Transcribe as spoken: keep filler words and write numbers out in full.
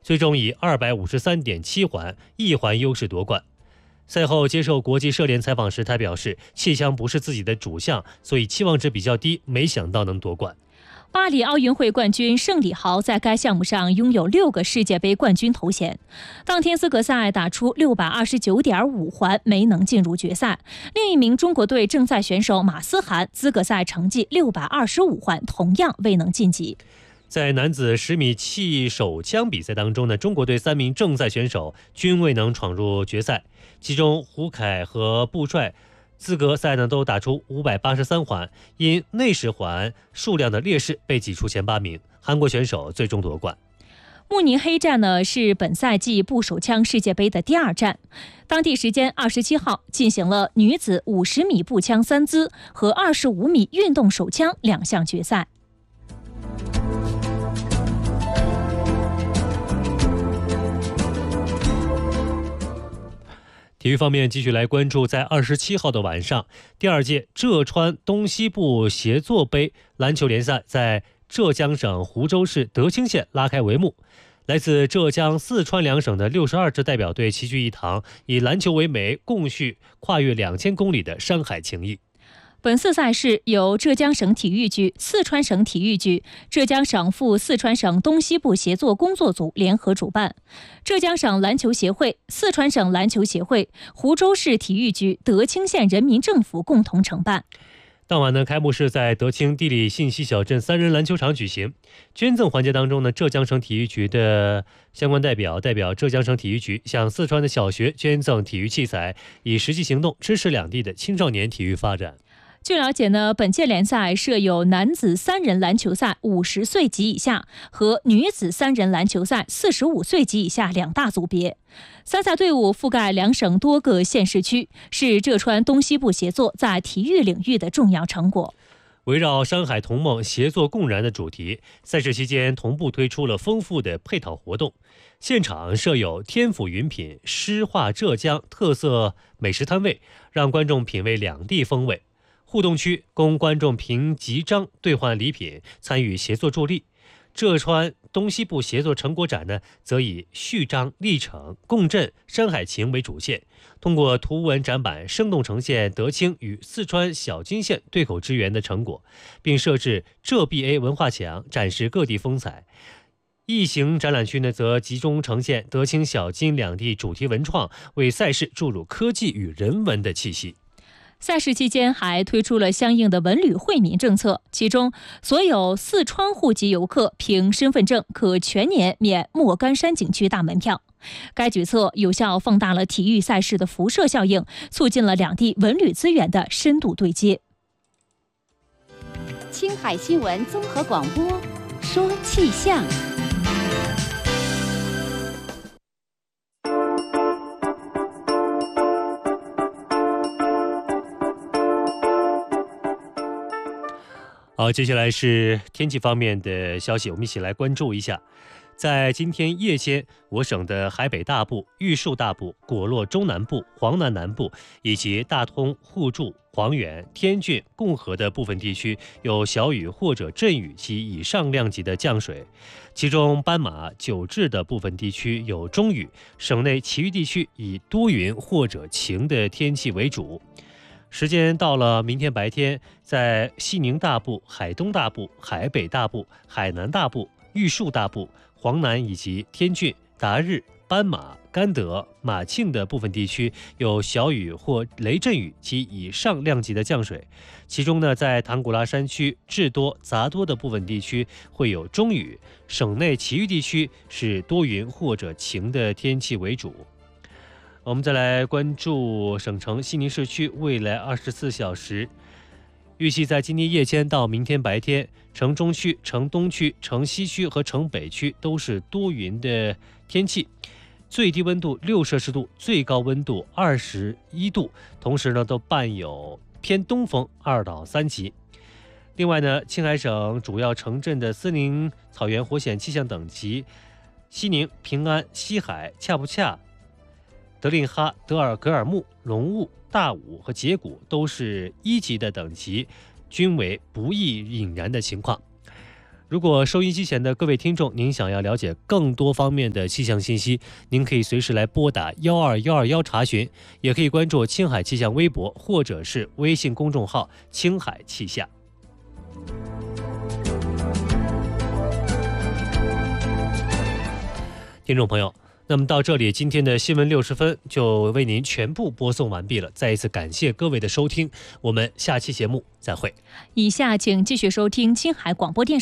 最终以二百五十三点七环一环优势夺冠。赛后接受国际射联采访时，他表示气枪不是自己的主项，所以期望值比较低，没想到能夺冠。 巴黎奥运会冠军盛礼豪在该项目上拥有六个世界杯冠军头衔。当天资格赛打出六百二十九点五环，没能进入决赛。另一名中国队正赛选手马思涵资格赛成绩六百二十五环，同样未能晋级。 在男子十米气手枪比赛当中呢，中国队三名正赛选手均未能闯入决赛，其中胡凯和布帅资格赛呢都打出五百八十三环，因内十环数量的劣势被挤出前八名。韩国选手最终夺冠。 慕尼黑站呢是本赛季步手枪世界杯的第二站，当地时间二十七号进行了女子五十米步枪三姿和二十五米运动手枪两项决赛。 体育方面，继续来关注，在二十七号的晚上，第二届浙川东西部协作杯篮球联赛在浙江省湖州市德清县拉开帷幕。来自浙江、四川两省的六十二支代表队齐聚一堂，以篮球为媒，共叙跨越两千公里的山海情谊。 本次赛事由浙江省体育局、四川省体育局、浙江省赴四川省东西部协作工作组联合主办，浙江省篮球协会、四川省篮球协会、湖州市体育局、德清县人民政府共同承办。 当晚呢，开幕式在德清地理信息小镇三人篮球场举行。捐赠环节当中呢，浙江省体育局的相关代表代表浙江省体育局向四川的小学捐赠体育器材，以实际行动支持两地的青少年体育发展。 据了解呢，本届联赛设有男子三人篮球赛五十岁及以下和女子三人篮球赛四十五岁及以下两大组别。参赛队伍覆盖两省多个县市区，是浙川东西部协作在体育领域的重要成果。 围绕山海同盟协作共燃的主题，赛事期间同步推出了丰富的配套活动。现场设有天府云品诗画浙江特色美食摊位，让观众品味两地风味。互动区供观众凭集章兑换礼品，参与协作助力。浙川东西部协作成果展呢，则以序章、历程、共振、山海情为主线，通过图文展板生动呈现德清与四川小金县对口支援的成果，并设置浙 B A 文化墙，展示各地风采。异形展览区呢，则集中呈现德清小金两地主题文创，为赛事注入科技与人文的气息。 赛事期间还推出了相应的文旅惠民政策，其中所有四川户籍游客凭身份证可全年免莫干山景区大门票。该举措有效放大了体育赛事的辐射效应，促进了两地文旅资源的深度对接。 青海新闻综合广播说气象。 好，接下来是天气方面的消息，我们一起来关注一下。在今天夜间，我省的海北大部、玉树大部、果洛中南部、黄南南部以及大通、互助、黄原、天峻、共和的部分地区有小雨或者阵雨及以上量级的降水，其中斑马、九治的部分地区有中雨，省内其余地区以多云或者晴的天气为主。时间到了明天白天，在西宁大部、海东大部、海北大部、海南大部、玉树大部、黄南以及天峻、达日、斑马、甘德、马庆的部分地区有小雨或雷阵雨及以上量级的降水，其中呢，在唐古拉山区至多、杂多的部分地区会有中雨，省内其余地区是多云或者晴的天气为主。我们再来关注省城西宁市区未来二十四小时，预计在今天夜间到明天白天，城中区、城东区、城西区和城北区都是多云的天气，最低温度六摄氏度，最高温度二十一度，同时呢都伴有偏东风二到三级。另外呢，青海省主要城镇的森林草原火险气象等级，西宁、平安、西海、恰布恰、德令哈、德尔格尔木、龙雾、大武和节骨都是一级的等级，均为不易引燃的情况。 如果收音机前的各位听众，您想要了解更多方面的气象信息，您可以随时来拨打幺二幺二幺查询，也可以关注青海气象微博或者是微信公众号青海气象。听众朋友，那么到这里，今天的新闻六十分就为您全部播送完毕了。再一次感谢各位的收听，我们下期节目再会。 以下请继续收听青海广播电视